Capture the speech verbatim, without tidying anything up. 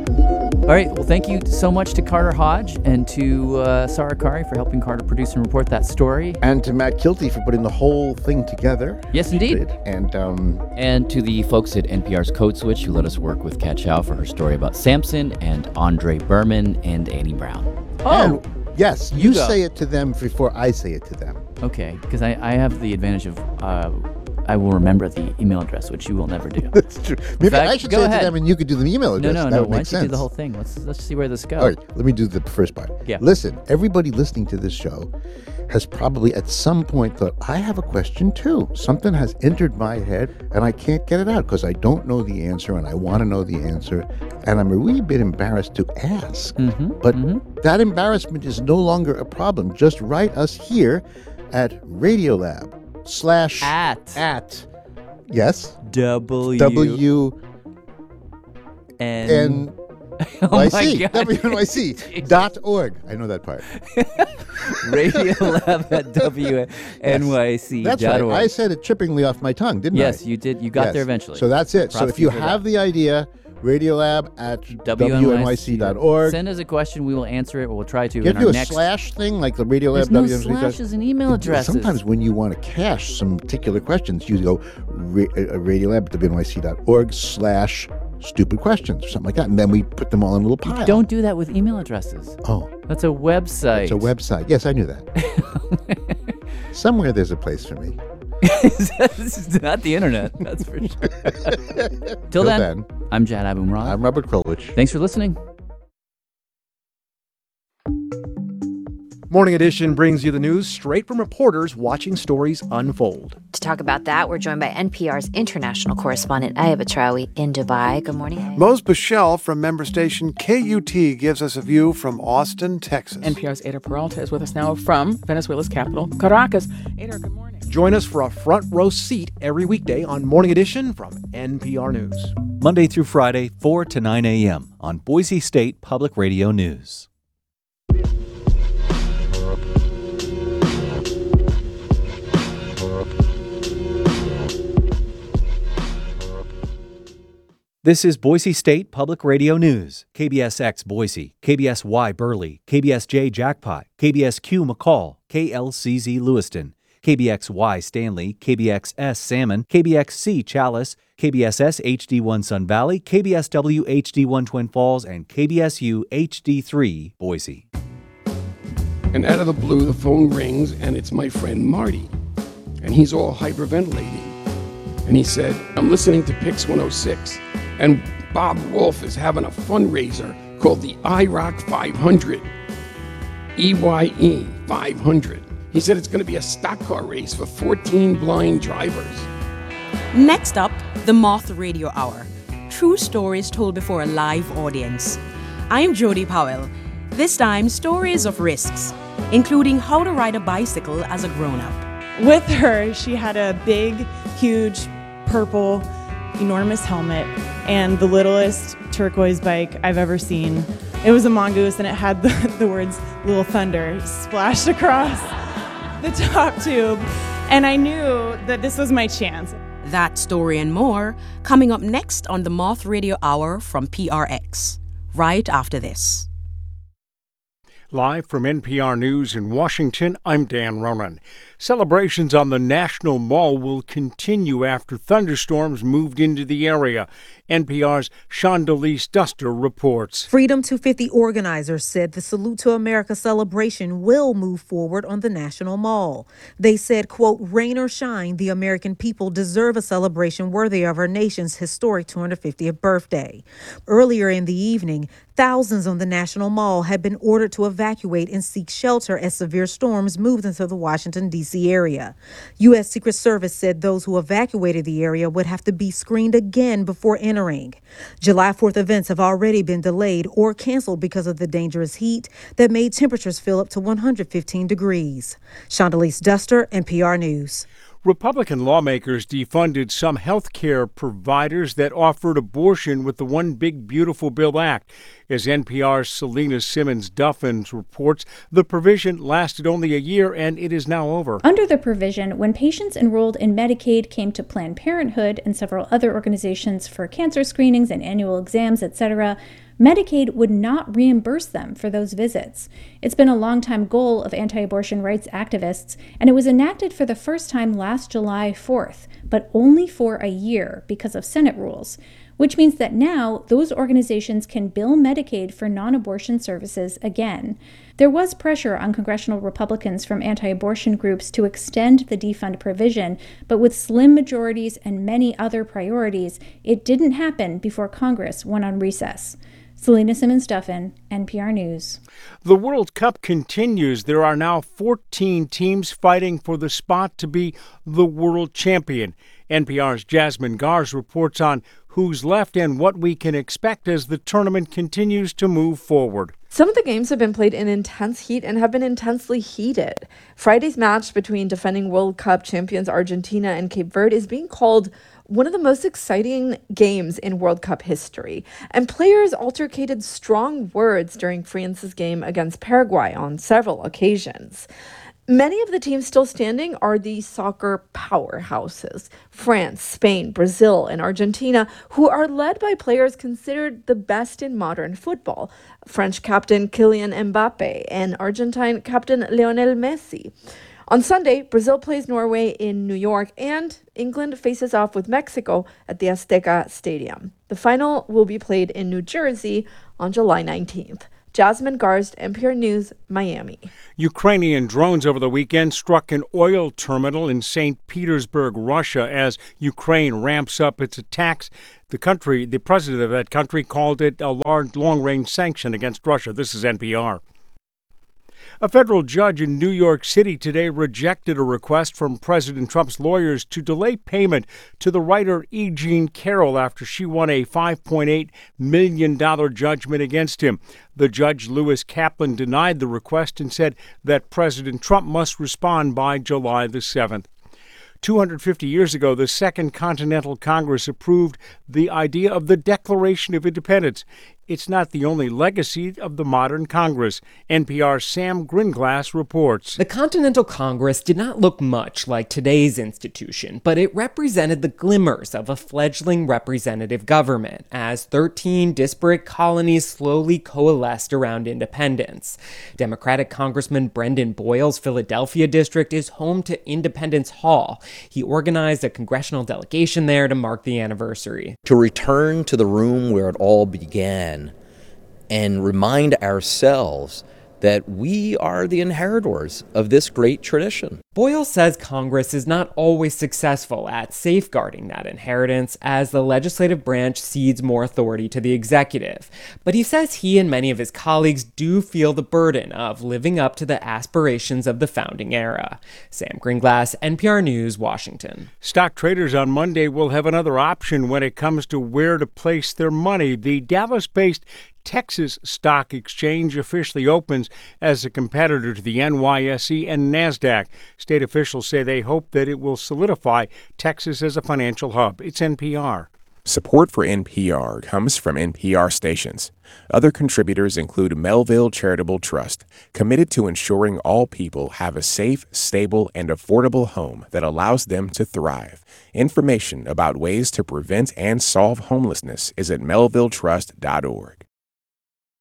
All right. Well, thank you so much to Carter Hodge and to uh, Sarah Kari for helping Carter produce and report that story. And to Matt Kilty for putting the whole thing together. Yes, indeed. And um, and to the folks at N P R's Code Switch who let us work with Kat Chow for her story about Samson and Andre Berman and Annie Brown. Oh, and, yes. You You go. say it to them before I say it to them. Okay, because I, I have the advantage of uh, I will remember the email address, which you will never do. That's true. Maybe fact, I should go say it ahead. to them and you could do the email No, address. no, that no. would Why make don't you sense. do the whole thing? Let's let's see where this goes. All right, let me do the first part. Yeah. Listen, everybody listening to this show has probably at some point thought, I have a question too. Something has entered my head and I can't get it out because I don't know the answer and I want to know the answer. And I'm a wee bit embarrassed to ask. Mm-hmm, but mm-hmm. that embarrassment is no longer a problem. Just write us here at Radiolab slash At at yes W W N N Oh Y my C God. W N Y C dot org. I know that part. Radiolab at W N Y C That's dot right. org. I said it trippingly off my tongue, didn't I? Yes, you did. You got Yes. there eventually. So that's it. so Props if to you for have that. the idea, Radiolab at W N Y C dot org. Send us a question. We will answer it. We'll try to. You have in to do our a next. slash thing like the Radiolab There's no W N Y C dot- slashes in email addresses. Sometimes when you want to cache some particular questions, you go ra- uh, Radiolab at W N Y C dot org slash stupid questions or something like that. And then we put them all in a little pile. Don't do that with email addresses. Oh, That's a website. it's a website. Yes, I knew that. Somewhere there's a place for me. This is not the internet. That's for sure. Till, Till then, then, I'm Jad Abumrad. I'm Robert Krulwich. Thanks for listening. Morning Edition brings you the news straight from reporters watching stories unfold. To talk about that, we're joined by N P R's international correspondent, Aya Batrawi, in Dubai. Good morning, Aya. Mose Bichelle from member station K U T gives us a view from Austin, Texas. N P R's Ada Peralta is with us now from Venezuela's capital, Caracas. Ada, good morning. Join us for a front row seat every weekday on Morning Edition from N P R News. Monday through Friday, four to nine a.m. on Boise State Public Radio News. This is Boise State Public Radio News. K B S X Boise, K B S Y Burley, K B S J Jackpot, K B S Q McCall, K L C Z Lewiston, K B X Y Stanley, K B X S Salmon, K B X C Chalice, K B S S H D one Sun Valley, K B S W H D one Twin Falls, and K B S U H D three Boise. And out of the blue, the phone rings, and it's my friend Marty. And he's all hyperventilating. And he said, I'm listening to Pix one oh six, and Bob Wolf is having a fundraiser called the I ROC five hundred. E Y E five hundred. He said it's going to be a stock car race for fourteen blind drivers. Next up, the Moth Radio Hour. True stories told before a live audience. I'm Jody Powell. This time, stories of risks, including how to ride a bicycle as a grown-up. With her, she had a big, huge, purple, enormous helmet and the littlest turquoise bike I've ever seen. It was a mongoose and it had the, the words Little Thunder splashed across the top tube. And I knew that this was my chance. That story and more coming up next on the Moth Radio Hour from P R X, right after this. Live from N P R News in Washington, I'm Dan Ronan. Celebrations on the National Mall will continue after thunderstorms moved into the area. N P R's Shondelise Duster reports. Freedom two fifty organizers said the Salute to America celebration will move forward on the National Mall. They said, quote, rain or shine, the American people deserve a celebration worthy of our nation's historic two hundred fiftieth birthday. Earlier in the evening, thousands on the National Mall had been ordered to evacuate and seek shelter as severe storms moved into the Washington, D C area. U S. Secret Service said those who evacuated the area would have to be screened again before entering. July fourth events have already been delayed or canceled because of the dangerous heat that made temperatures feel up to one hundred fifteen degrees. Shondelise Duster, N P R News. Republican lawmakers defunded some health care providers that offered abortion with the One Big Beautiful Bill Act. As N P R's Selena Simmons-Duffins reports, the provision lasted only a year and it is now over. Under the provision, when patients enrolled in Medicaid came to Planned Parenthood and several other organizations for cancer screenings and annual exams, et cetera, Medicaid would not reimburse them for those visits. It's been a longtime goal of anti-abortion rights activists, and it was enacted for the first time last July fourth, but only for a year because of Senate rules, which means that now those organizations can bill Medicaid for non-abortion services again. There was pressure on congressional Republicans from anti-abortion groups to extend the defund provision, but with slim majorities and many other priorities, it didn't happen before Congress went on recess. Selena Simmons-Duffin, N P R News. The World Cup continues. There are now fourteen teams fighting for the spot to be the world champion. N P R's Jasmine Gars reports on who's left and what we can expect as the tournament continues to move forward. Some of the games have been played in intense heat and have been intensely heated. Friday's match between defending World Cup champions Argentina and Cape Verde is being called one of the most exciting games in World Cup history. And players altercated strong words during France's game against Paraguay on several occasions. Many of the teams still standing are the soccer powerhouses, France, Spain, Brazil, and Argentina, who are led by players considered the best in modern football. French captain Kylian Mbappe and Argentine captain Lionel Messi. On Sunday, Brazil plays Norway in New York, and England faces off with Mexico at the Azteca Stadium. The final will be played in New Jersey on July nineteenth. Jasmine Gars, N P R News, Miami. Ukrainian drones over the weekend struck an oil terminal in Saint Petersburg, Russia, as Ukraine ramps up its attacks. The country, the president of that country, called it a large, long-range sanction against Russia. This is N P R. A federal judge in New York City today rejected a request from President Trump's lawyers to delay payment to the writer E. Jean Carroll after she won a five point eight million dollars judgment against him. The judge, Lewis Kaplan, denied the request and said that President Trump must respond by July the seventh. two hundred fifty years ago, the Second Continental Congress approved the idea of the Declaration of Independence. It's not the only legacy of the modern Congress. N P R's Sam Gringlass reports. The Continental Congress did not look much like today's institution, but it represented the glimmers of a fledgling representative government as thirteen disparate colonies slowly coalesced around independence. Democratic Congressman Brendan Boyle's Philadelphia district is home to Independence Hall. He organized a congressional delegation there to mark the anniversary. To return to the room where it all began and remind ourselves that we are the inheritors of this great tradition. Boyle says Congress is not always successful at safeguarding that inheritance as the legislative branch cedes more authority to the executive. But he says he and many of his colleagues do feel the burden of living up to the aspirations of the founding era. Sam Gringlass, N P R News, Washington. Stock traders on Monday will have another option when it comes to where to place their money. The Dallas-based Texas Stock Exchange officially opens as a competitor to the N Y S E and NASDAQ. State officials say they hope that it will solidify Texas as a financial hub. It's N P R. Support for N P R comes from N P R stations. Other contributors include Melville Charitable Trust, committed to ensuring all people have a safe, stable, and affordable home that allows them to thrive. Information about ways to prevent and solve homelessness is at melville trust dot org.